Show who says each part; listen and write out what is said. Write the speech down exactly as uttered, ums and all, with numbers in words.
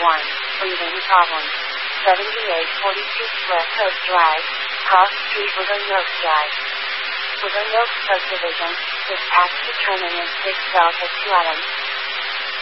Speaker 1: one, breathing problems. seventy-eight forty-two West Coast Drive, Cross Street, Woodland Oaks Drive. Woodland Oaks Subdivision, this act determining six Delta two items.